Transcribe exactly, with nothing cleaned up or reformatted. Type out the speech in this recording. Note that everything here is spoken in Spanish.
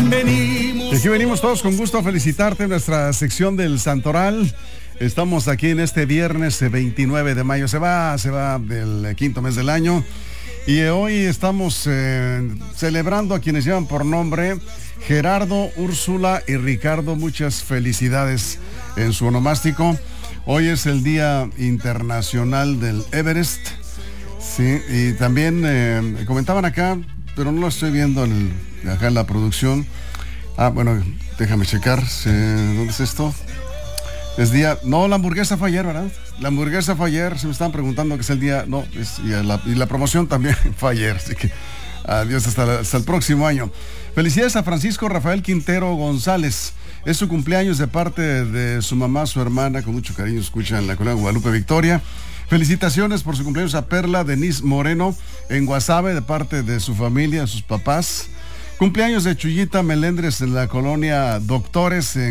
venimos. Y aquí venimos todos con gusto a felicitarte en nuestra sección del Santoral. Estamos aquí en este viernes veintinueve de mayo. Se va, se va del quinto mes del año. Y hoy estamos eh, celebrando a quienes llevan por nombre Gerardo, Úrsula y Ricardo. Muchas felicidades en su onomástico. Hoy es el Día Internacional del Everest. Sí, y también eh, comentaban acá, pero no lo estoy viendo en el, acá en la producción. Ah, bueno, déjame checar. Eh, ¿Dónde es esto? Es día... No, la hamburguesa fue ayer, ¿verdad? La hamburguesa fue ayer. Se me están preguntando que es el día... No, es, y, la, y la promoción también fue ayer. Así que adiós hasta, hasta el próximo año. Felicidades a Francisco Rafael Quintero González. Es su cumpleaños de parte de su mamá, su hermana. Con mucho cariño escucha en la colonia Guadalupe Victoria. Felicitaciones por su cumpleaños a Perla Denise Moreno en Guasave de parte de su familia, sus papás. Cumpleaños de Chuyita Melendres en la colonia Doctores en